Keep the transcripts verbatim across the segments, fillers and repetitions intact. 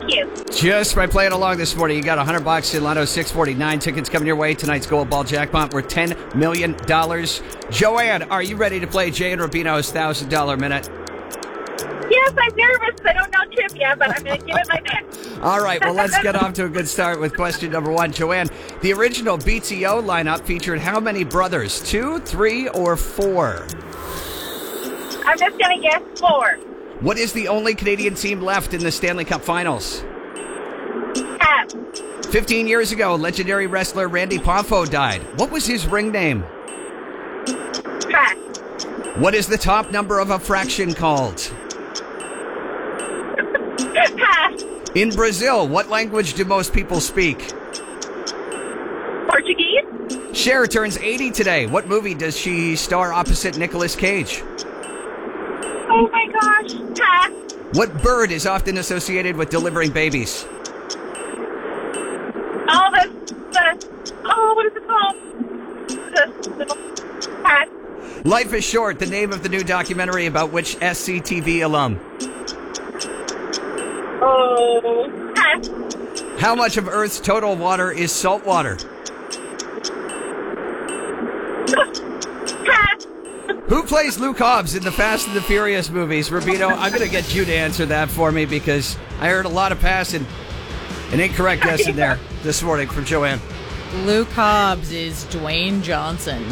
you. Just by playing along this morning, you got one hundred bucks in Lotto six forty-nine. Tickets coming your way. Tonight's Gold Ball jackpot worth ten million dollars. Joanne, are you ready to play Jay and Rubino's one thousand dollars minute? Yes, I'm nervous. I don't know Chip yet, but I'm going to give it my best. All right, well, let's get off to a good start with question number one. Joanne, the original B T O lineup featured how many brothers? Two, three, or four? I'm just going to guess four. What is the only Canadian team left in the Stanley Cup Finals? Pass. fifteen years ago, legendary wrestler Randy Poffo died. What was his ring name? Pass. What is the top number of a fraction called? Pass. In Brazil, what language do most people speak? Portuguese. Cher turns eighty today. What movie does she star opposite Nicolas Cage? Oh my gosh. Pass. What bird is often associated with delivering babies? Oh, the, the, oh, what is it called? The, the, pass. Life is Short, the name of the new documentary about which S C T V alum? Oh, pass. How much of Earth's total water is salt water? Pass. Who plays Luke Hobbs in the Fast and the Furious movies? Rubino, I'm going to get you to answer that for me because I heard a lot of pass and an incorrect guess in there this morning from Joanne. Luke Hobbs is Dwayne Johnson.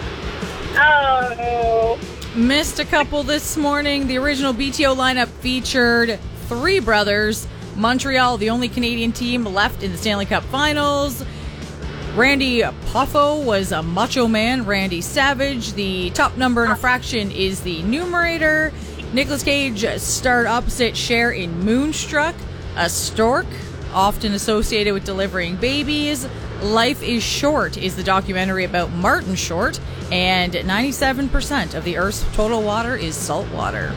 Oh. Missed a couple this morning. The original B T O lineup featured three brothers. Montreal, the only Canadian team left in the Stanley Cup Finals. Randy Poffo was a macho man. Randy Savage. The top number in a fraction is the numerator. Nicolas Cage starred opposite Cher in Moonstruck. A stork, often associated with delivering babies. Life is Short is the documentary about Martin Short. And ninety-seven percent of the Earth's total water is salt water.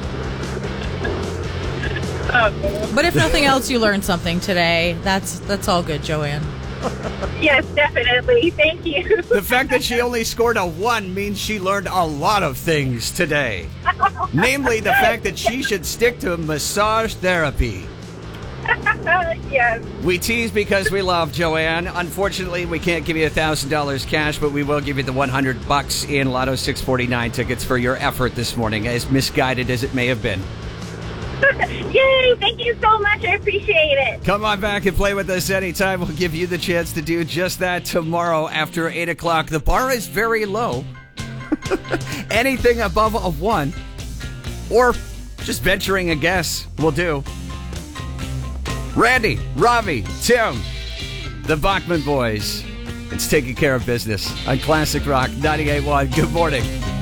But if nothing else, you learned something today. That's that's all good, Joanne. Yes, definitely. Thank you. The fact that she only scored a one means she learned a lot of things today. Namely, the fact that she should stick to massage therapy. Yes. We tease because we love Joanne. Unfortunately, we can't give you one thousand dollars cash, but we will give you the one hundred bucks in Lotto six forty-nine tickets for your effort this morning, as misguided as it may have been. Yay! Thank you so much. I appreciate it. Come on back and play with us anytime. We'll give you the chance to do just that tomorrow after eight o'clock. The bar is very low. Anything above a one, or just venturing a guess, will do. Randy, Ravi, Tim, the Bachman Boys. It's taking care of business on Classic Rock ninety-eight point one. Good morning.